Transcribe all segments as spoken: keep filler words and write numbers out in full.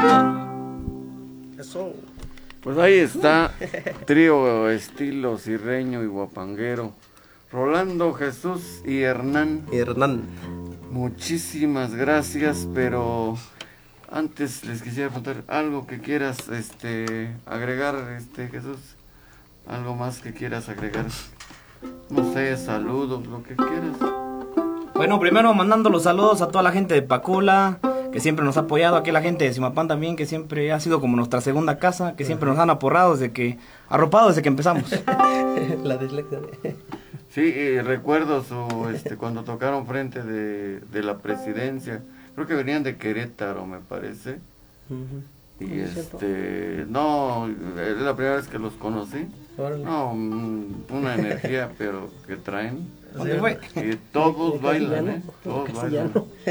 Eso. Pues ahí está, trío estilo Cirreño y Guapanguero, Rolando, Jesús y Hernán. Y Hernán. Muchísimas gracias, pero antes les quisiera preguntar algo que quieras este agregar, este Jesús, algo más que quieras agregar, no sé, saludos, lo que quieras. Bueno, primero mandando los saludos a toda la gente de Pacula, que siempre nos ha apoyado, aquí la gente de Zimapán también, que siempre ha sido como nuestra segunda casa, que siempre nos han aporrado desde que, arropado desde que empezamos. La dislexia. Sí, y recuerdo su, este, cuando tocaron frente de, de la presidencia, creo que venían de Querétaro, me parece. Uh-huh. Y este, no, es la primera vez que los conocí. Órale. No, una energía, pero que traen. ¿Dónde fue? Y todos bailan, ¿eh? Todos bailan.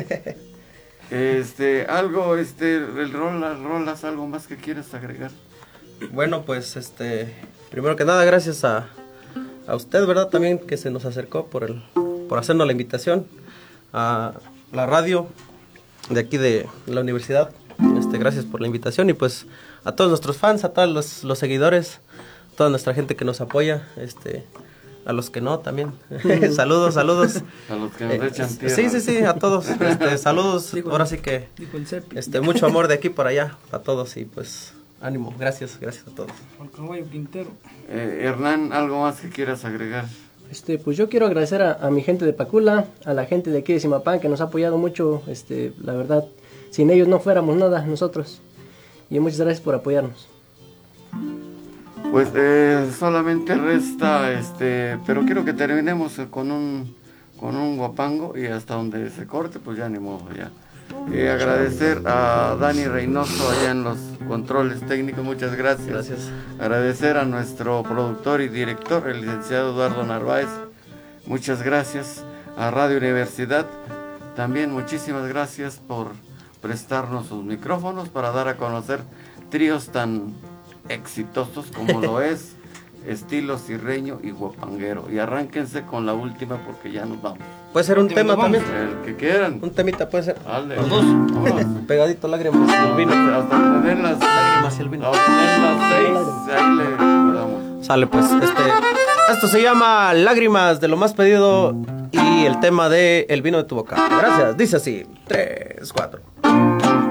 Este, algo, este, el rolas, rolas, algo más que quieras agregar. Bueno, pues, este, primero que nada, gracias a, a usted, ¿verdad? También que se nos acercó por el, por hacernos la invitación a la radio de aquí de la universidad. Este, gracias por la invitación y pues a todos nuestros fans, a todos los, los seguidores, toda nuestra gente que nos apoya, este, a los que no también. saludos, saludos. A los que nos eh, echan tierra. Sí, sí, sí, a todos. Este, saludos. Dijo, ahora sí que este, mucho amor de aquí para allá, a todos y pues ánimo. Gracias, gracias a todos. Eh, Hernán, ¿algo más que quieras agregar? Este, pues yo quiero agradecer a, a mi gente de Pacula, a la gente de aquí de Zimapán que nos ha apoyado mucho, este, la verdad, sin ellos no fuéramos nada nosotros. Y muchas gracias por apoyarnos. Pues eh, solamente resta, este, pero quiero que terminemos con un con un guapango y hasta donde se corte, pues ya ni modo, ya. Eh, agradecer a Dani Reynoso allá en los controles técnicos, muchas gracias. Gracias. Agradecer a nuestro productor y director, el licenciado Eduardo Narváez, muchas gracias. A Radio Universidad, también muchísimas gracias por prestarnos sus micrófonos para dar a conocer tríos tan exitosos como lo es estilo Cirreño y Guapanguero. Y arránquense con la última porque ya nos vamos. Puede ser un tema también. El que quieran. Un temita puede ser. Dale. Los dos. Pegadito, lágrimas y el vino. Hasta tener las lágrimas y el vino. Hasta tener las seis. Ahí le damos. Sale pues. Este, esto se llama Lágrimas de lo más pedido y el tema de El vino de tu boca. Gracias. Dice así. Tres, cuatro.